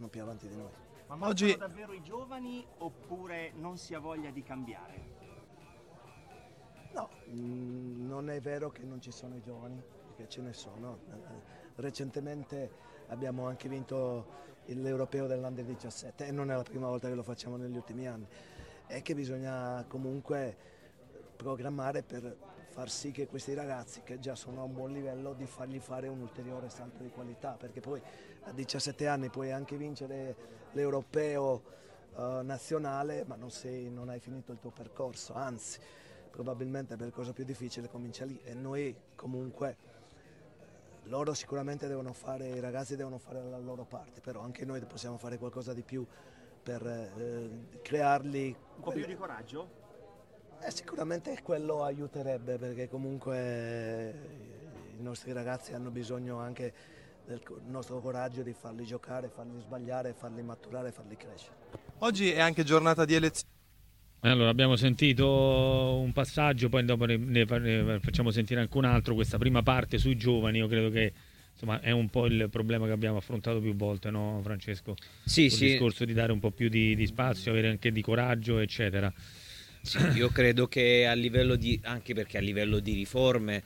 sono più avanti di noi. Ma Oggi sono davvero i giovani oppure non si ha voglia di cambiare? No, non è vero che non ci sono i giovani, perché ce ne sono. Recentemente abbiamo anche vinto l'Europeo dell'Under 17 e non è la prima volta che lo facciamo negli ultimi anni. È che bisogna comunque programmare per far sì che questi ragazzi, che già sono a un buon livello, di fargli fare un ulteriore salto di qualità, perché poi a 17 anni puoi anche vincere l'Europeo nazionale, ma non hai finito il tuo percorso, anzi probabilmente per cosa più difficile comincia lì, e noi comunque loro sicuramente i ragazzi devono fare la loro parte, però anche noi possiamo fare qualcosa di più per crearli Un po' più di coraggio? Sicuramente quello aiuterebbe, perché comunque i nostri ragazzi hanno bisogno anche del nostro coraggio di farli giocare, farli sbagliare, farli maturare, farli crescere. oggi è anche giornata di elezioni. Allora, abbiamo sentito un passaggio, poi dopo ne facciamo sentire anche un altro. Questa prima parte sui giovani, io credo che insomma è un po' il problema che abbiamo affrontato più volte, no, Francesco? Sì, Il sì. discorso di dare un po' più di spazio, avere anche di coraggio, eccetera. Sì, io credo che anche perché a livello di riforme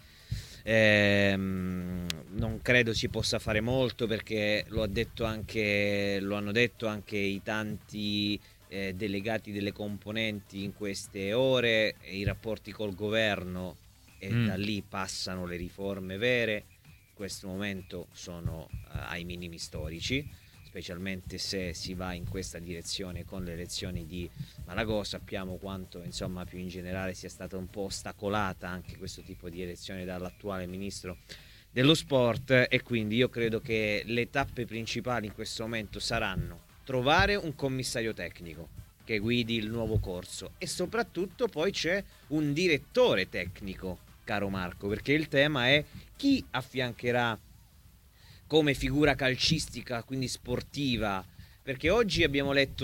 non credo si possa fare molto, perché lo hanno detto anche i tanti delegati delle componenti in queste ore, i rapporti col governo, e da lì passano le riforme vere. In questo momento sono ai minimi storici, specialmente se si va in questa direzione con le elezioni di Malagò. Sappiamo quanto, insomma, più in generale sia stata un po' ostacolata anche questo tipo di elezione dall'attuale ministro dello sport, e quindi io credo che le tappe principali in questo momento saranno trovare un commissario tecnico che guidi il nuovo corso, e soprattutto poi c'è un direttore tecnico, caro Marco, perché il tema è chi affiancherà come figura calcistica, quindi sportiva, perché oggi abbiamo letto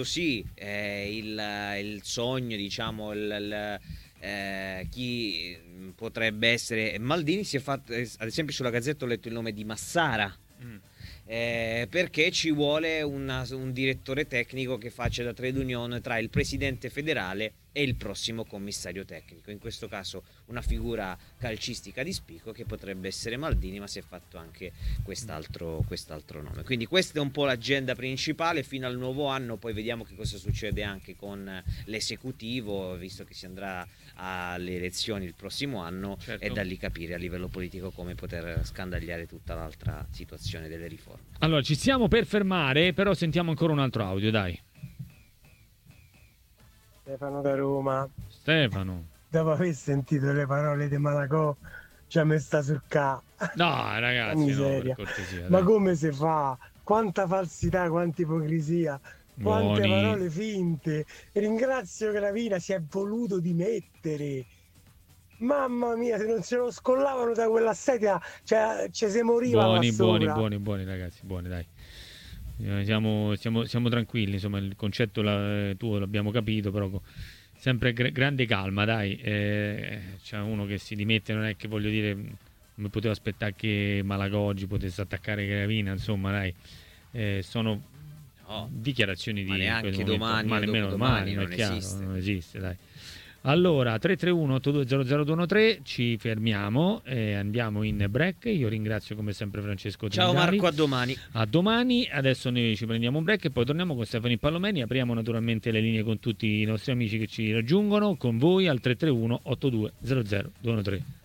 il sogno, diciamo, chi potrebbe essere Maldini. Si è fatto, ad esempio sulla Gazzetta ho letto il nome di Massara, perché ci vuole un direttore tecnico che faccia da trade union tra il presidente federale e il prossimo commissario tecnico, in questo caso una figura calcistica di spicco che potrebbe essere Maldini, ma si è fatto anche quest'altro nome. Quindi questa è un po' l'agenda principale fino al nuovo anno, poi vediamo che cosa succede anche con l'esecutivo, visto che si andrà alle elezioni il prossimo anno, certo. E da lì capire a livello politico come poter scandagliare tutta l'altra situazione delle riforme. Allora, ci stiamo per fermare, però sentiamo ancora un altro audio, dai. Stefano da Roma. Stefano. Dopo aver sentito le parole di Malagò, ci ha messa sul ca. No, ragazzi, no, per cortesia. Ma dai. come si fa? Quanta falsità, quanta ipocrisia, quante Buoni. parole finte. Ringrazio che la Vina si è voluto dimettere. Mamma mia, se non se lo scollavano da quella sedia, cioè ci si moriva là sopra. Buoni, ragazzi, buoni, dai. Siamo tranquilli, insomma, il concetto tuo l'abbiamo capito, però sempre grande calma, dai. C'è uno che si dimette, non è che, voglio dire, come potevo aspettare che Malagò oggi potesse attaccare Gravina, insomma, dai. Sono dichiarazioni ma di neanche domani, ma nemmeno domani, non è chiaro, esiste. non esiste, dai. Allora, 331-8200-213, ci fermiamo e andiamo in break. Io ringrazio come sempre Francesco Ciao Trindari. Marco, a domani. A domani, adesso noi ci prendiamo un break e poi torniamo con Stefano Pallomeni. Apriamo naturalmente le linee con tutti i nostri amici che ci raggiungono, con voi al 331-8200-213.